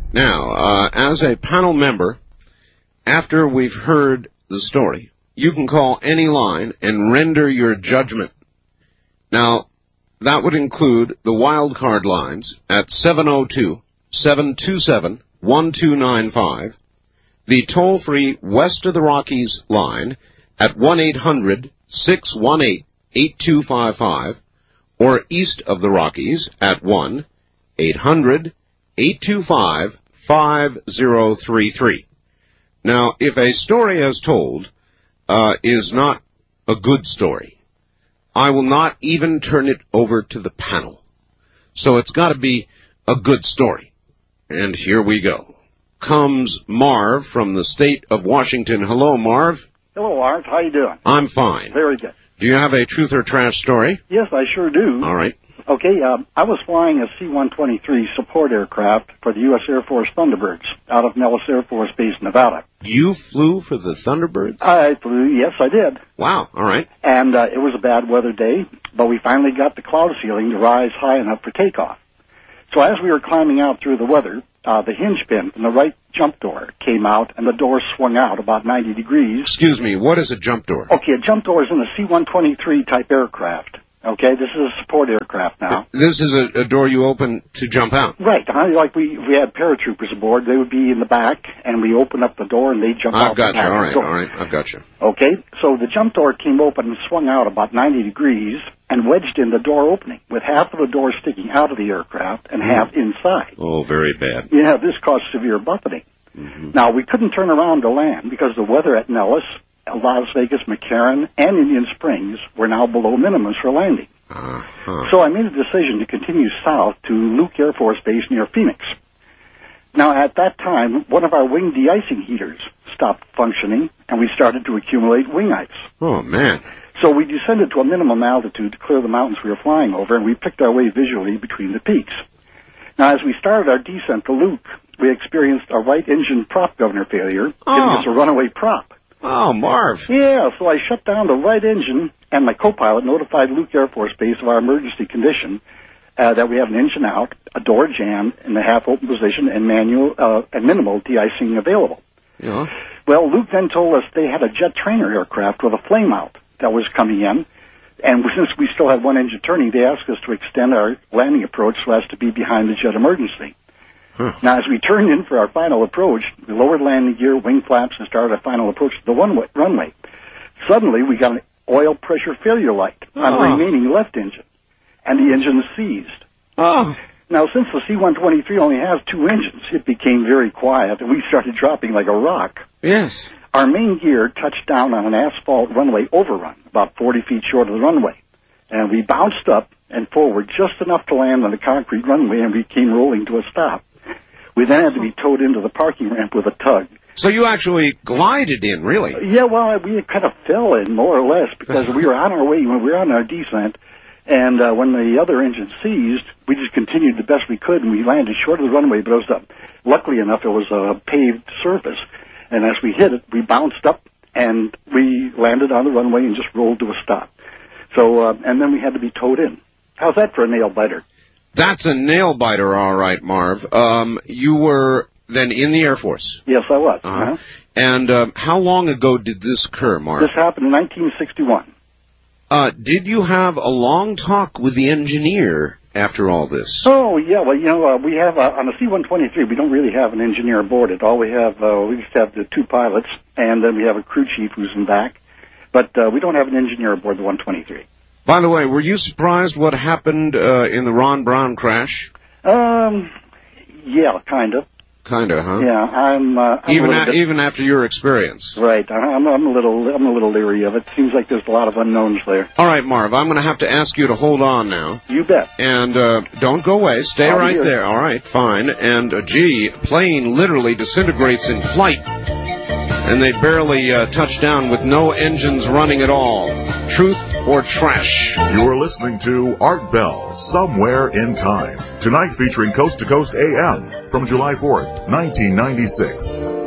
Now, as a panel member, after we've heard the story, you can call any line and render your judgment. Now, that would include the wild card lines at 702-727-1295, the toll-free West of the Rockies line at 1-800-618-8255, or East of the Rockies at 1-800-825-5033. Now, if a story as told is not a good story, I will not even turn it over to the panel. So it's got to be a good story. And here we go. Comes Marv from the state of Washington. Hello, Marv. Hello, Art. How you doing? I'm fine. Very good. Do you have a truth or trash story? Yes, I sure do. All right. Okay, I was flying a C-123 support aircraft for the U.S. Air Force Thunderbirds out of Nellis Air Force Base, Nevada. You flew for the Thunderbirds? I flew, yes, I did. Wow, all right. And it was a bad weather day, but we finally got the cloud ceiling to rise high enough for takeoff. So as we were climbing out through the weather, the hinge pin from the right jump door came out, and the door swung out about 90 degrees. Excuse me, what is a jump door? Okay, a jump door is in a C-123 type aircraft. Okay, this is a support aircraft now. This is a door you open to jump out? Right. Like we had paratroopers aboard. They would be in the back, and we open up the door, and they jump out. I've got you. All right. I've got you. Okay, so the jump door came open and swung out about 90 degrees and wedged in the door opening, with half of the door sticking out of the aircraft and half inside. Oh, very bad. Yeah, this caused severe buffeting. Mm-hmm. Now, we couldn't turn around to land because the weather at Nellis, Las Vegas, McCarran, and Indian Springs were now below minimums for landing. So I made a decision to continue south to Luke Air Force Base near Phoenix. Now, at that time, one of our wing de-icing heaters stopped functioning, and we started to accumulate wing ice. Oh, man. So we descended to a minimum altitude to clear the mountains we were flying over, and we picked our way visually between the peaks. Now, as we started our descent to Luke, we experienced a right engine prop governor failure, giving us a runaway prop. Oh, Marv. Yeah, so I shut down the right engine, and my co-pilot notified Luke Air Force Base of our emergency condition, that we have an engine out, a door jammed in the half-open position, and minimal de-icing available. Yeah. Well, Luke then told us they had a jet trainer aircraft with a flame out that was coming in, and since we still had one engine turning, they asked us to extend our landing approach so as to be behind the jet emergency. Now, as we turned in for our final approach, we lowered landing gear, wing flaps, and started our final approach to the runway. Suddenly, we got an oil pressure failure light on the remaining left engine, and the engine seized. Now, since the C-123 only has two engines, it became very quiet, and we started dropping like a rock. Yes. Our main gear touched down on an asphalt runway overrun, about 40 feet short of the runway, and we bounced up and forward just enough to land on the concrete runway, and we came rolling to a stop. We then had to be towed into the parking ramp with a tug. So you actually glided in, really? Yeah, well, we kind of fell in, more or less, because we were on our way, we were on our descent, and when the other engine seized, we just continued the best we could, and we landed short of the runway, but it was, luckily enough, it was a paved surface. And as we hit it, we bounced up, and we landed on the runway and just rolled to a stop. So, and then we had to be towed in. How's that for a nail-biter? That's a nail-biter, all right, Marv. You were then in the Air Force? Yes, I was. And how long ago did this occur, Marv? This happened in 1961. Did you have a long talk with the engineer after all this? Oh, yeah. Well, we have, on the C-123, we don't really have an engineer aboard it. All we have, we just have the two pilots, and then we have a crew chief who's in back. But we don't have an engineer aboard the 123. By the way, were you surprised what happened in the Ron Brown crash? Yeah, kind of. Kind of, huh? Yeah, I'm even after your experience. Right, I'm a little leery of it. Seems like there's a lot of unknowns there. All right, Marv, I'm going to have to ask you to hold on now. You bet. And don't go away. Stay right there. All right, fine. And plane literally disintegrates in flight. And they barely touch down with no engines running at all. Truth or trash? You're listening to Art Bell, Somewhere in Time. Tonight featuring Coast to Coast AM from July 4th, 1996.